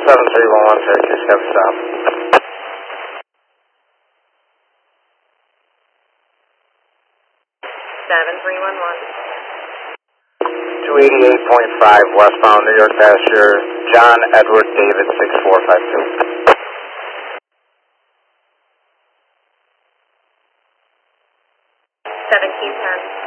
7311, Syracuse, have a stop. 288.5 westbound New York passenger, John Edward David 6452. 1710.